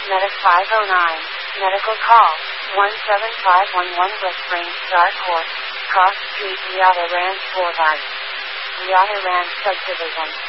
Medic 509. Medical call. 17511 West Springs, Dark Horse, Cross Street, Riata Ranch Boulevard. Riata Ranch Subdivision.